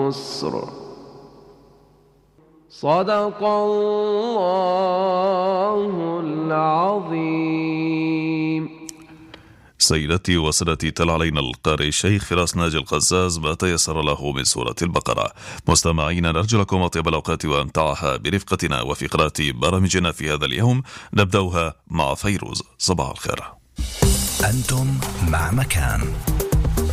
العسر صدق الله العظيم. سيدتي وسادتي، تلا علينا القارئ الشيخ فراس ناجي القزاز ما تيسر له من سورة البقرة. مستمعين، نرجو لكم أطيب الأوقات وأمتعها برفقتنا وفقرات برامجنا في هذا اليوم. نبدأها مع فيروز. صباح الخير. أنتم مع مكان.